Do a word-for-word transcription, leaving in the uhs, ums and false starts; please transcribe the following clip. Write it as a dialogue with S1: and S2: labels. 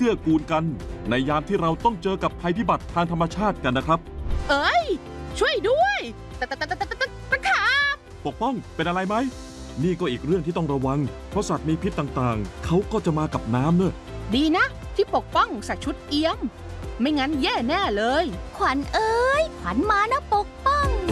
S1: กื้อกูลกันในยามที่เราต้องเจอกับภัยพิบัติทางธรรมชาติกันนะครับ
S2: เอ้ยช่วยด้วยตะตะตะตะตะตะตะขาบ
S1: ปกป้องเป็นอะไรไหมนี่ก็อีกเรื่องที่ต้องระวังเพราะสัตว์มีพิษต่างๆเขาก็จะมากับน้ำเนอะ
S2: ดีนะที่ปกป้องใส่ชุดเอี้ยมไม่งั้นแย่แน่เลย
S3: ขวัญเอ้ยขวัญมานะปกป้อง